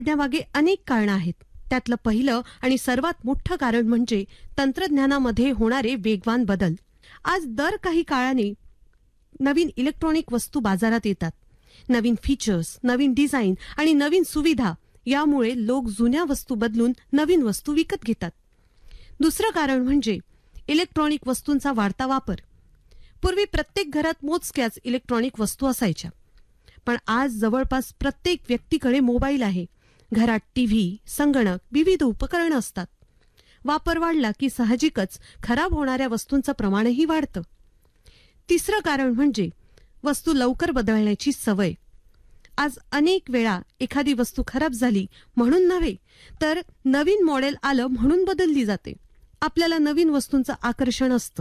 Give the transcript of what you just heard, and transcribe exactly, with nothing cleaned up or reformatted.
त्यामागे अनेक कारणं आहेत. त्यातलं पहिलं आणि सर्वात मोठं कारण म्हणजे तंत्रज्ञानामध्ये होणारे वेगवान बदल. आज दर काही काळाने नवीन इलेक्ट्रॉनिक वस्तू बाजारात येतात. नवीन फीचर्स, नवीन डिझाईन आणि नवीन सुविधा यामुळे लोक जुन्या वस्तू बदलून नवीन वस्तू विकत घेतात. दुसरं कारण म्हणजे इलेक्ट्रॉनिक वस्तूंचा वाढता वापर. पूर्वी प्रत्येक घरात मोजक्याच इलेक्ट्रॉनिक वस्तू असायच्या, पण आज जवळपास प्रत्येक व्यक्तीकडे मोबाईल आहे. घरात टीव्ही, संगणक, विविध उपकरणं असतात. वापर वाढला की साहजिकच खराब होणाऱ्या वस्तूंचं प्रमाणही वाढतं. तिसरं कारण म्हणजे वस्तू लवकर बदलण्याची सवय. आज अनेक वेळा एखादी वस्तू खराब झाली म्हणून नव्हे, तर नवीन मॉडेल आलं म्हणून बदलली जाते. आपल्याला नवीन वस्तूंचं आकर्षण असतं.